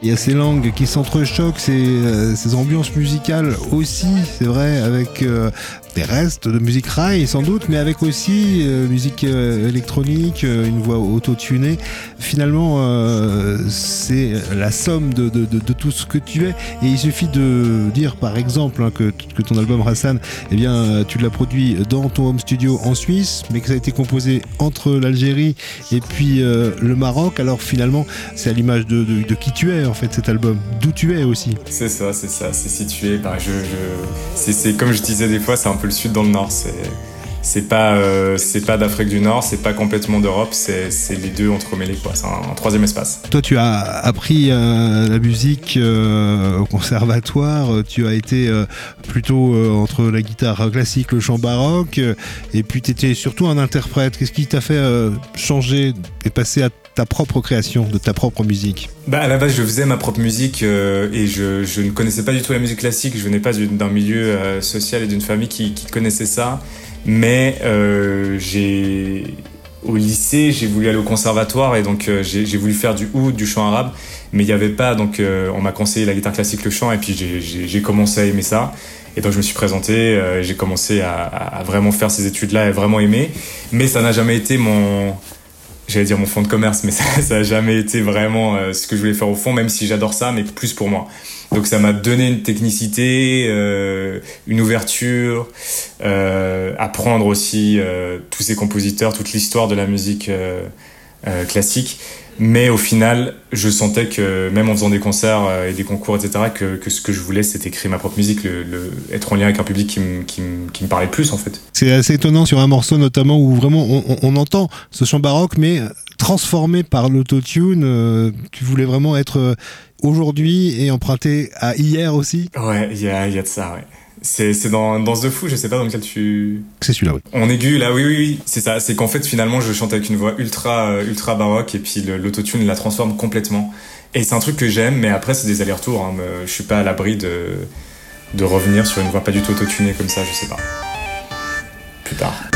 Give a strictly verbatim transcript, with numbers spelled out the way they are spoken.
Il y a ces langues qui s'entrechoquent, ces, euh, ces ambiances musicales aussi, c'est vrai, avec euh, des restes de musique rail sans doute, mais avec aussi euh, musique euh, électronique, euh, une voix auto-tunée. Finalement, euh, c'est la somme de, de, de, de tout ce que tu es. Et il suffit de dire, par exemple, hein, que, que ton album Rassan, eh bien, tu l'as produit dans ton home studio en Suisse, mais que ça a été composé entre l'Algérie et puis euh, le Maroc. Alors finalement, c'est à l'image de, de, de qui tu es, en fait, cet album, d'où tu es aussi. C'est ça, c'est ça, c'est situé. Bah, je, je, c'est, c'est comme je disais des fois, c'est un peu le sud dans le nord. C'est, c'est pas, euh, c'est pas d'Afrique du Nord, c'est pas complètement d'Europe, c'est, c'est les deux entremêlés, quoi. C'est un, un troisième espace. Toi, tu as appris euh, la musique euh, au conservatoire. Tu as été euh, plutôt euh, entre la guitare classique, le chant baroque, euh, et puis tu étais surtout un interprète. Qu'est-ce qui t'a fait euh, changer et passer à ta propre création, de ta propre musique? Bah à la base je faisais ma propre musique euh, et je, je ne connaissais pas du tout la musique classique, je venais pas d'un milieu euh, social et d'une famille qui, qui connaissait ça, mais euh, j'ai au lycée j'ai voulu aller au conservatoire et donc euh, j'ai, j'ai voulu faire du oud, du chant arabe, mais il y avait pas, donc euh, on m'a conseillé la guitare classique, le chant, et puis j'ai, j'ai, j'ai commencé à aimer ça. Et donc je me suis présenté, euh, j'ai commencé à, à vraiment faire ces études-là et vraiment aimer, mais ça n'a jamais été mon... J'allais dire mon fond de commerce, mais ça, ça a jamais été vraiment euh, ce que je voulais faire au fond, même si j'adore ça, mais plus pour moi. Donc ça m'a donné une technicité, euh, une ouverture, euh, apprendre aussi euh, tous ces compositeurs, toute l'histoire de la musique euh, euh, classique. Mais au final, je sentais que même en faisant des concerts euh, et des concours, et cetera, que, que ce que je voulais, c'était créer ma propre musique, le, le, être en lien avec un public qui me, qui me, qui me parlait plus, en fait. C'est assez étonnant sur un morceau notamment où vraiment on, on, on entend ce chant baroque, mais transformé par l'autotune. Euh, tu voulais vraiment être euh, aujourd'hui et emprunté à hier aussi. Ouais, il y a, y a de ça, ouais. C'est, c'est dans Danse de fou, je sais pas dans lequel tu... C'est celui-là, oui. En aigu, là, oui, oui, oui, c'est ça. C'est qu'en fait, finalement, je chante avec une voix ultra, euh, ultra baroque, et puis le, l'autotune la transforme complètement. Et c'est un truc que j'aime, mais après, c'est des allers-retours, hein. Je suis pas à l'abri de, de revenir sur une voix pas du tout autotunée comme ça, je sais pas. Plus tard.